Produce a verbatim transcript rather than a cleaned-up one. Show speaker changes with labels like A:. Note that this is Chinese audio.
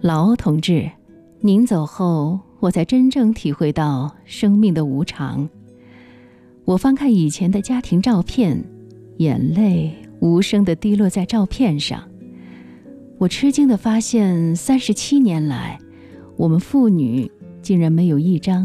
A: 老欧同志，您走后，我才真正体会到生命的无常。我翻看以前的家庭照片，眼泪无声地滴落在照片上。我吃惊地发现，三十七年来，我们父女竟然没有一张